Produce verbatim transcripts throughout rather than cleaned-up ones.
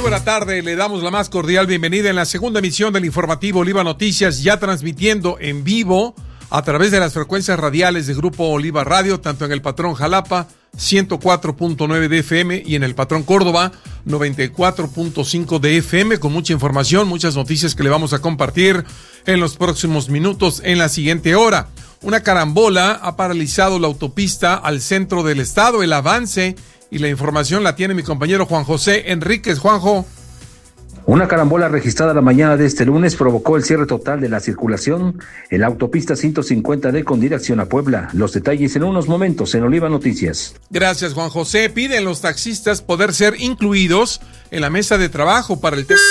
buena tarde, le damos la más cordial bienvenida en la segunda emisión del informativo Oliva Noticias, ya transmitiendo en vivo a través de las frecuencias radiales de Grupo Oliva Radio, tanto en el Patrón Jalapa, ciento cuatro punto nueve de F M, y en el Patrón Córdoba, noventa y cuatro punto cinco de F M, con mucha información, muchas noticias que le vamos a compartir en los próximos minutos en la siguiente hora. Una carambola ha paralizado la autopista al centro del estado. El avance y la información la tiene mi compañero Juan José Enríquez. Juanjo. Una carambola registrada la mañana de este lunes provocó el cierre total de la circulación en la autopista ciento cincuenta D con dirección a Puebla. Los detalles en unos momentos en Oliva Noticias. Gracias, Juan José. Piden los taxistas poder ser incluidos en la mesa de trabajo para el tema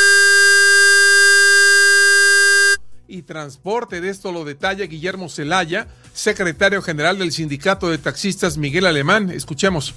y transporte. De esto lo detalla Guillermo Zelaya, secretario general del Sindicato de Taxistas Miguel Alemán. Escuchemos.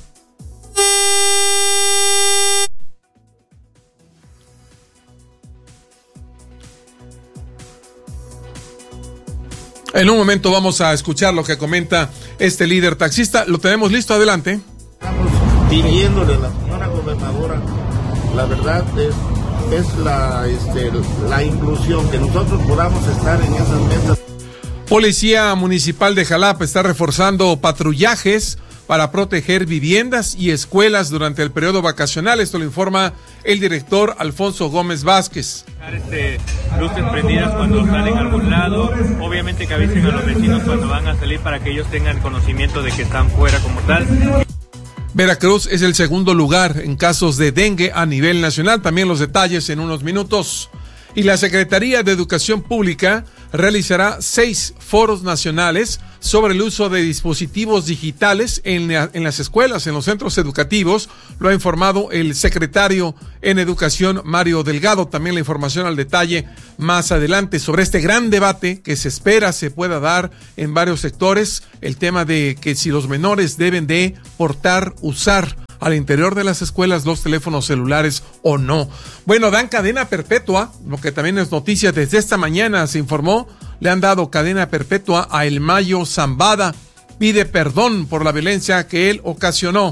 En un momento vamos a escuchar lo que comenta este líder taxista. Lo tenemos listo, adelante. Estamos pidiéndole a la señora gobernadora, la verdad es, es la, este, la inclusión, que nosotros podamos estar en esas mesas. Policía Municipal de Jalapa está reforzando patrullajes para proteger viviendas y escuelas durante el periodo vacacional. Esto lo informa el director Alfonso Gómez Vázquez. Este, luces prendidas cuando salen a algún lado, obviamente que avisen a los vecinos cuando van a salir para que ellos tengan conocimiento de que están fuera como tal. Veracruz es el segundo lugar en casos de dengue a nivel nacional. También los detalles en unos minutos. Y la Secretaría de Educación Pública realizará seis foros nacionales sobre el uso de dispositivos digitales en, en las escuelas, en los centros educativos. Lo ha informado el secretario en Educación, Mario Delgado. También la información al detalle más adelante sobre este gran debate que se espera se pueda dar en varios sectores. El tema de que si los menores deben de portar, usar al interior de las escuelas los teléfonos celulares o no. Bueno, dan cadena perpetua, lo que también es noticia desde esta mañana, se informó, le han dado cadena perpetua a El Mayo Zambada, pide perdón por la violencia que él ocasionó.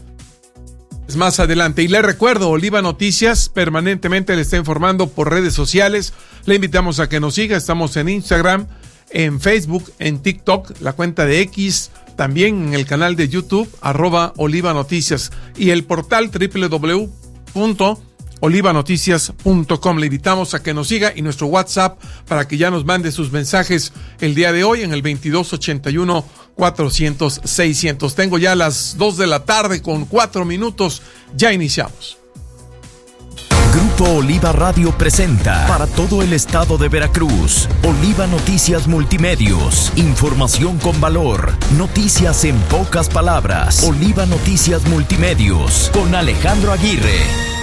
Es más adelante, y le recuerdo, Oliva Noticias permanentemente le está informando por redes sociales, le invitamos a que nos siga, estamos en Instagram, en Facebook, en TikTok, la cuenta de X, también en el canal de YouTube, arroba Oliva Noticias, y el portal doble u doble u doble u punto oliva noticias punto com. Le invitamos a que nos siga y nuestro WhatsApp para que ya nos mande sus mensajes el día de hoy en el veintidós ochenta y uno cuatrocientos seiscientos. Tengo ya las dos de la tarde con cuatro minutos, ya iniciamos. Grupo Oliva Radio presenta para todo el estado de Veracruz, Oliva Noticias Multimedios, información con valor, noticias en pocas palabras. Oliva Noticias Multimedios, con Alejandro Aguirre.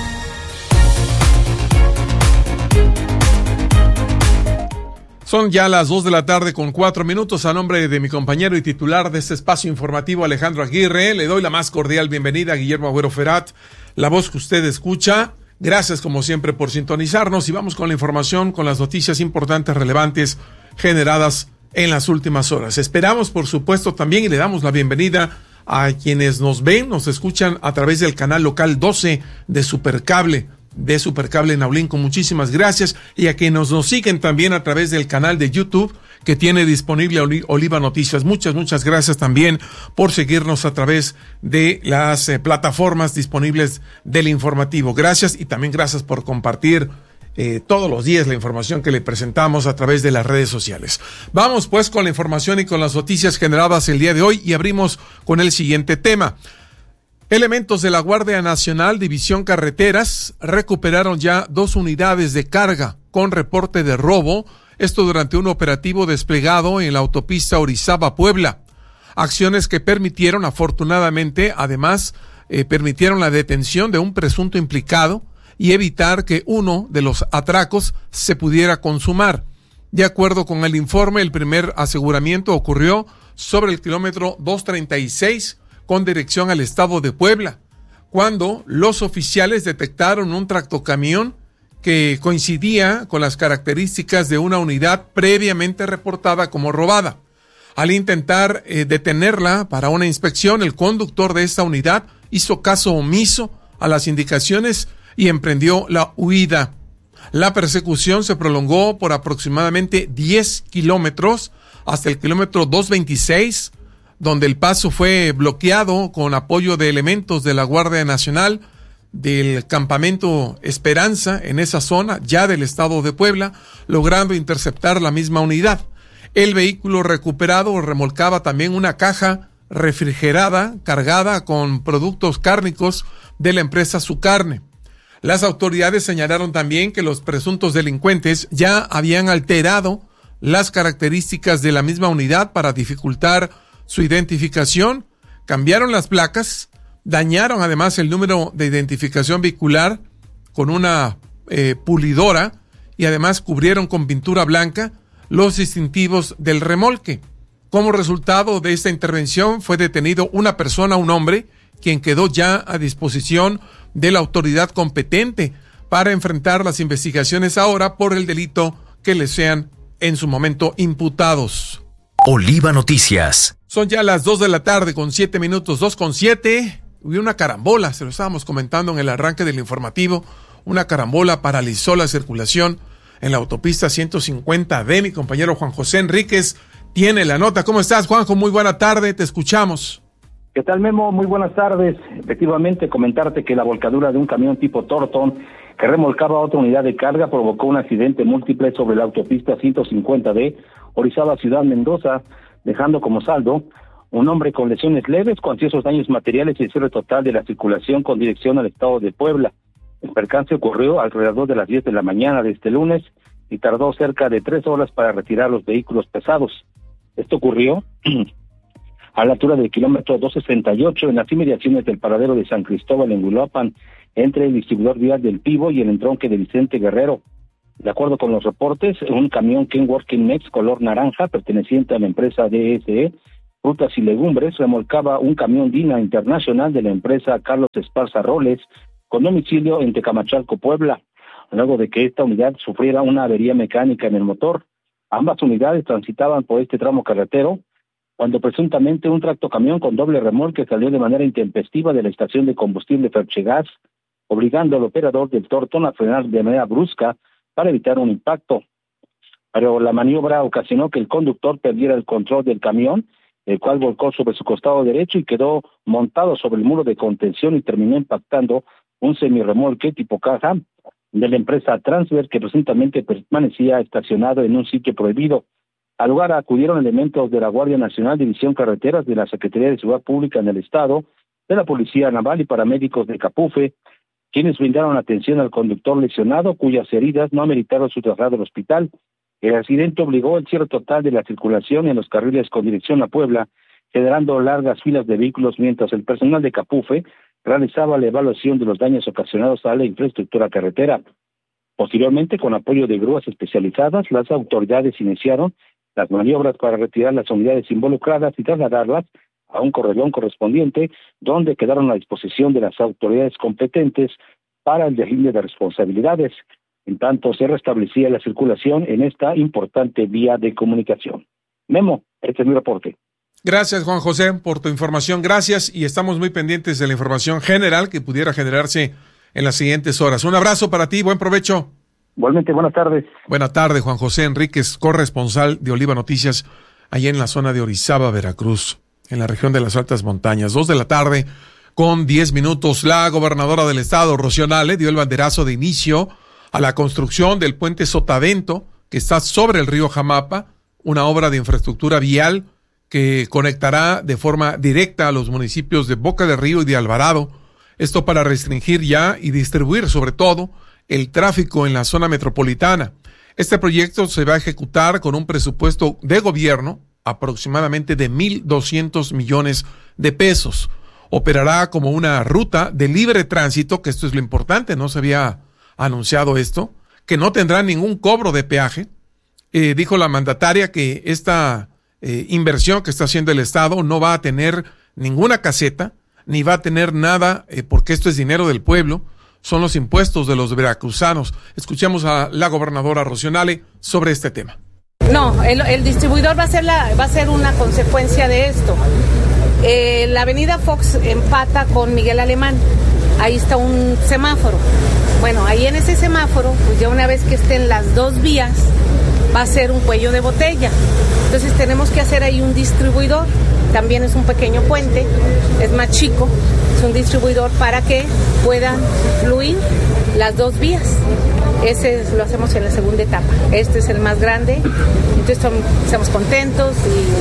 Son ya las dos de la tarde con cuatro minutos. A nombre de mi compañero y titular de este espacio informativo, Alejandro Aguirre, le doy la más cordial bienvenida a Guillermo Agüero Ferat, la voz que usted escucha. Gracias como siempre por sintonizarnos y vamos con la información, con las noticias importantes, relevantes, generadas en las últimas horas. Esperamos, por supuesto, también y le damos la bienvenida a quienes nos ven, nos escuchan a través del canal local doce de Supercable, de Supercable Naulín, con muchísimas gracias, y a quienes nos siguen también a través del canal de YouTube que tiene disponible Oliva Noticias. Muchas, muchas gracias también por seguirnos a través de las eh, plataformas disponibles del informativo. Gracias, y también gracias por compartir eh, todos los días la información que le presentamos a través de las redes sociales. Vamos pues con la información y con las noticias generadas el día de hoy, y abrimos con el siguiente tema. Elementos de la Guardia Nacional, División Carreteras, recuperaron ya dos unidades de carga con reporte de robo, esto durante un operativo desplegado en la autopista Orizaba-Puebla. Acciones que permitieron, afortunadamente, además, eh, permitieron la detención de un presunto implicado y evitar que uno de los atracos se pudiera consumar. De acuerdo con el informe, el primer aseguramiento ocurrió sobre el kilómetro doscientos treinta y seis, con dirección al estado de Puebla, cuando los oficiales detectaron un tractocamión que coincidía con las características de una unidad previamente reportada como robada. Al intentar eh, detenerla para una inspección, el conductor de esta unidad hizo caso omiso a las indicaciones y emprendió la huida. La persecución se prolongó por aproximadamente diez kilómetros hasta el kilómetro doscientos veintiséis, donde el paso fue bloqueado con apoyo de elementos de la Guardia Nacional, del campamento Esperanza en esa zona ya del estado de Puebla, logrando interceptar la misma unidad. El vehículo recuperado remolcaba también una caja refrigerada cargada con productos cárnicos de la empresa Sucarne. Las autoridades señalaron también que los presuntos delincuentes ya habían alterado las características de la misma unidad para dificultar su identificación, cambiaron las placas, dañaron además el número de identificación vehicular con una eh, pulidora y además cubrieron con pintura blanca los distintivos del remolque. Como resultado de esta intervención fue detenido una persona, un hombre, quien quedó ya a disposición de la autoridad competente para enfrentar las investigaciones ahora por el delito que le sean en su momento imputados. Oliva Noticias. Son ya las dos de la tarde con siete minutos, dos con siete. Hubo una carambola, se lo estábamos comentando en el arranque del informativo. Una carambola paralizó la circulación en la autopista ciento cincuenta D. Mi compañero Juan José Enríquez tiene la nota. ¿Cómo estás, Juanjo? Muy buena tarde, te escuchamos. ¿Qué tal, Memo? Muy buenas tardes. Efectivamente, comentarte que la volcadura de un camión tipo Torton que remolcaba otra unidad de carga provocó un accidente múltiple sobre la autopista ciento cincuenta D, Orizaba, Ciudad Mendoza, dejando como saldo un hombre con lesiones leves, cuantiosos daños materiales y el cierre total de la circulación con dirección al estado de Puebla. El percance ocurrió alrededor de las diez de la mañana de este lunes y tardó cerca de tres horas para retirar los vehículos pesados. Esto ocurrió a la altura del kilómetro doscientos sesenta y ocho en las inmediaciones del paradero de San Cristóbal en Uruapan, entre el distribuidor vial del Pivo y el entronque de Vicente Guerrero. De acuerdo con los reportes, un camión Kenworth Kinmex color naranja perteneciente a la empresa D S E Frutas y Legumbres remolcaba un camión Dina Internacional de la empresa Carlos Esparza Roles con domicilio en Tecamachalco, Puebla, luego de que esta unidad sufriera una avería mecánica en el motor. Ambas unidades transitaban por este tramo carretero cuando presuntamente un tractocamión con doble remolque salió de manera intempestiva de la estación de combustible Ferchegas, obligando al operador del Torton a frenar de manera brusca para evitar un impacto. Pero la maniobra ocasionó que el conductor perdiera el control del camión, el cual volcó sobre su costado derecho y quedó montado sobre el muro de contención y terminó impactando un semirremolque tipo caja de la empresa Transver que presuntamente permanecía estacionado en un sitio prohibido. Al lugar acudieron elementos de la Guardia Nacional, División Carreteras de la Secretaría de Seguridad Pública en el Estado, de la Policía Naval y paramédicos de Capufe, quienes brindaron atención al conductor lesionado, cuyas heridas no ameritaron su traslado al hospital. El accidente obligó el cierre total de la circulación en los carriles con dirección a Puebla, generando largas filas de vehículos mientras el personal de Capufe realizaba la evaluación de los daños ocasionados a la infraestructura carretera. Posteriormente, con apoyo de grúas especializadas, las autoridades iniciaron las maniobras para retirar las unidades involucradas y trasladarlas a un corralón correspondiente, donde quedaron a disposición de las autoridades competentes para el deslinde de responsabilidades. En tanto, se restablecía la circulación en esta importante vía de comunicación. Memo, este es mi reporte. Gracias, Juan José, por tu información. Gracias, y estamos muy pendientes de la información general que pudiera generarse en las siguientes horas. Un abrazo para ti, buen provecho. Igualmente, buenas tardes. Buenas tardes, Juan José Enríquez, corresponsal de Oliva Noticias, allá en la zona de Orizaba, Veracruz, en la región de las altas montañas. Dos de la tarde con diez minutos. La gobernadora del estado, Rocío Nale, dio el banderazo de inicio a la construcción del puente Sotavento, que está sobre el río Jamapa, una obra de infraestructura vial que conectará de forma directa a los municipios de Boca del Río y de Alvarado. Esto para restringir ya y distribuir, sobre todo, el tráfico en la zona metropolitana. Este proyecto se va a ejecutar con un presupuesto de gobierno aproximadamente de mil doscientos millones de pesos. Operará como una ruta de libre tránsito, que esto es lo importante, no se había anunciado esto, que no tendrá ningún cobro de peaje. Eh, dijo la mandataria que esta eh, inversión que está haciendo el Estado no va a tener ninguna caseta, ni va a tener nada, eh, porque esto es dinero del pueblo, son los impuestos de los veracruzanos. Escuchemos a la gobernadora Rocío Nale sobre este tema. No, el, el distribuidor va a ser la, va a ser una consecuencia de esto. Eh, la avenida Fox empata con Miguel Alemán. Ahí está un semáforo. Bueno, ahí en ese semáforo, pues ya una vez que estén las dos vías, va a ser un cuello de botella. Entonces tenemos que hacer ahí un distribuidor. También es un pequeño puente, es más chico, es un distribuidor para que puedan fluir las dos vías. Ese es, lo hacemos en la segunda etapa. Este es el más grande. Entonces estamos contentos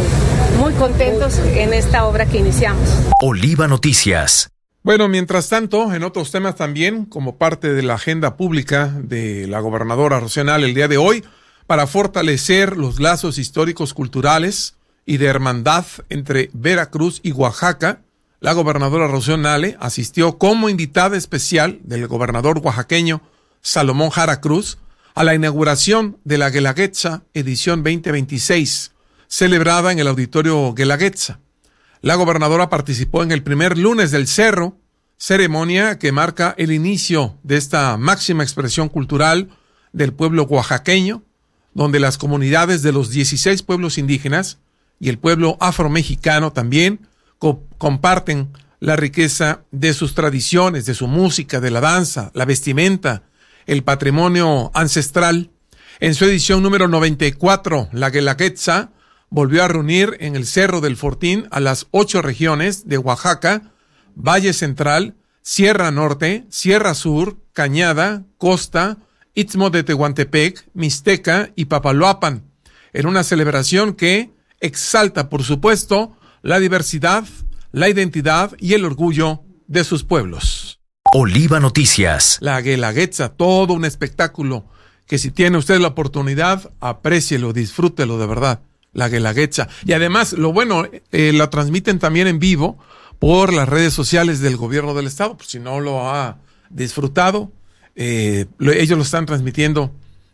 y muy contentos en esta obra que iniciamos. Oliva Noticias. Bueno, mientras tanto, en otros temas también, como parte de la agenda pública de la gobernadora Rocío Nale el día de hoy, para fortalecer los lazos históricos, culturales y de hermandad entre Veracruz y Oaxaca, la gobernadora Rocío Nale asistió como invitada especial del gobernador oaxaqueño Salomón Jara Cruz a la inauguración de la Guelaguetza edición veinte veintiséis, celebrada en el Auditorio Guelaguetza. La gobernadora participó en el primer lunes del Cerro, ceremonia que marca el inicio de esta máxima expresión cultural del pueblo oaxaqueño, donde las comunidades de los dieciséis pueblos indígenas y el pueblo afromexicano también co- comparten la riqueza de sus tradiciones, de su música, de la danza, la vestimenta, el patrimonio ancestral. En su edición número noventa y cuatro, la Guelaguetza volvió a reunir en el Cerro del Fortín a las ocho regiones de Oaxaca, Valle Central, Sierra Norte, Sierra Sur, Cañada, Costa, Istmo de Tehuantepec, Mixteca y Papaloapan, en una celebración que exalta, por supuesto, la diversidad, la identidad y el orgullo de sus pueblos. Oliva Noticias. La Guelaguetza, todo un espectáculo que si tiene usted la oportunidad, aprécielo, disfrútelo de verdad. La Guelaguetza. Y además, lo bueno, eh, la transmiten también en vivo por las redes sociales del gobierno del estado. Pues si no lo ha disfrutado, eh, lo, ellos lo están transmitiendo.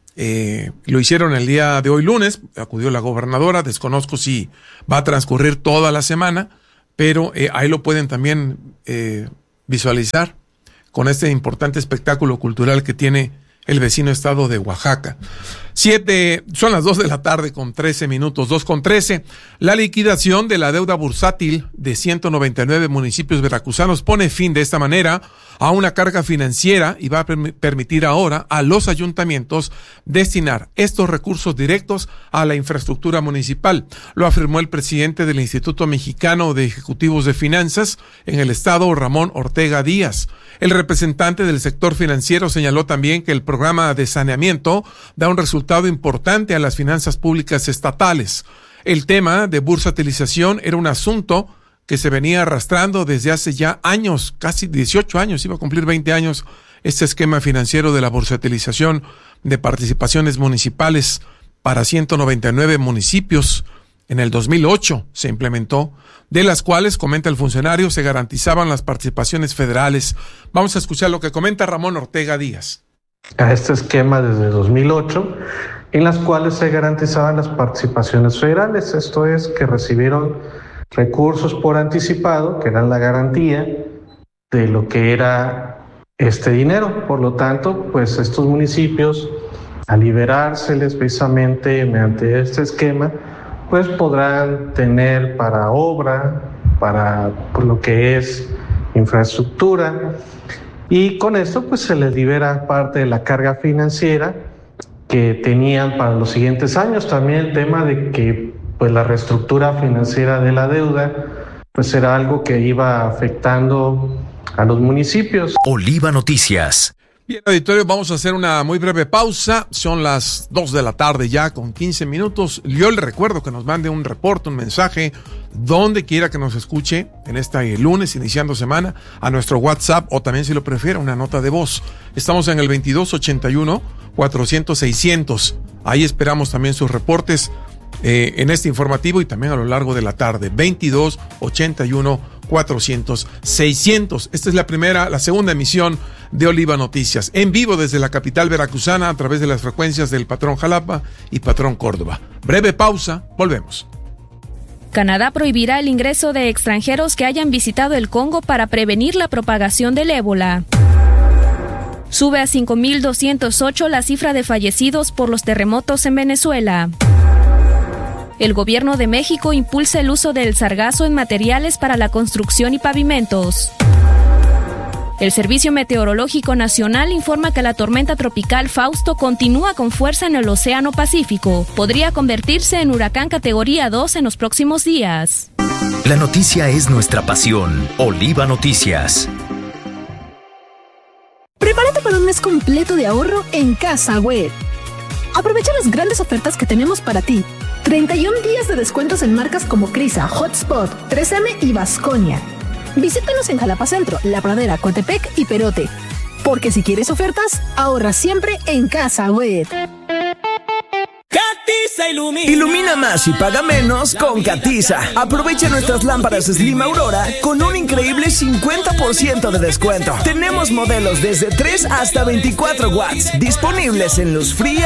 Eh, lo hicieron el día de hoy lunes, acudió la gobernadora, desconozco si va a transcurrir toda la semana, pero eh, ahí lo pueden también eh, visualizar con este importante espectáculo cultural que tiene el vecino estado de Oaxaca. Siete, son las dos de la tarde con trece minutos, dos con trece. La liquidación de la deuda bursátil de ciento noventa y nueve municipios veracruzanos pone fin de esta manera a una carga financiera y va a perm- permitir ahora a los ayuntamientos destinar estos recursos directos a la infraestructura municipal. Lo afirmó el presidente del Instituto Mexicano de Ejecutivos de Finanzas en el estado, Ramón Ortega Díaz. El representante del sector financiero señaló también que el programa de saneamiento da un resultado importante a las finanzas públicas estatales. El tema de bursatilización era un asunto que se venía arrastrando desde hace ya años, casi dieciocho años, iba a cumplir veinte años, este esquema financiero de la bursatilización de participaciones municipales para ciento noventa y nueve municipios. En el dos mil ocho se implementó, de las cuales, comenta el funcionario, se garantizaban las participaciones federales. Vamos a escuchar lo que comenta Ramón Ortega Díaz. A este esquema desde dos mil ocho, en las cuales se garantizaban las participaciones federales, esto es, que recibieron recursos por anticipado, que eran la garantía de lo que era este dinero. Por lo tanto, pues estos municipios, al liberárseles precisamente mediante este esquema, pues podrán tener para obra, para por lo que es infraestructura, y con esto pues se les libera parte de la carga financiera que tenían para los siguientes años. También el tema de que pues la reestructura financiera de la deuda pues era algo que iba afectando a los municipios. Oliva Noticias. Bien, auditorio, vamos a hacer una muy breve pausa. Son las dos de la tarde ya con quince minutos. Yo le recuerdo que nos mande un reporte, un mensaje, donde quiera que nos escuche en este lunes, iniciando semana, a nuestro WhatsApp o también, si lo prefiere, una nota de voz. Estamos en el veintidós ochenta y uno cuatrocientos seiscientos. Ahí esperamos también sus reportes eh, en este informativo y también a lo largo de la tarde. veintidós ochenta y uno cuatrocientos seiscientos. Esta es la primera, la segunda emisión de Oliva Noticias, en vivo desde la capital veracruzana a través de las frecuencias del Patrón Jalapa y Patrón Córdoba. Breve pausa, volvemos. Canadá prohibirá el ingreso de extranjeros que hayan visitado el Congo para prevenir la propagación del ébola. Sube a cinco mil doscientos ocho la cifra de fallecidos por los terremotos en Venezuela. El gobierno de México impulsa el uso del sargazo en materiales para la construcción y pavimentos. El Servicio Meteorológico Nacional informa que la tormenta tropical Fausto continúa con fuerza en el Océano Pacífico. Podría convertirse en huracán categoría dos en los próximos días. La noticia es nuestra pasión. Oliva Noticias. Prepárate para un mes completo de ahorro en Casa Web. Aprovecha las grandes ofertas que tenemos para ti. treinta y un días de descuentos en marcas como Crisa, Hotspot, tres eme y Vasconia. Visítanos en Jalapa Centro, La Pradera, Coatepec y Perote. Porque si quieres ofertas, ahorra siempre en Casa Web. Catiza ilumina. Ilumina más y paga menos con Catiza. Aprovecha nuestras lámparas Slim Aurora con un increíble cincuenta por ciento de descuento. Tenemos modelos desde tres hasta veinticuatro watts disponibles en luz fría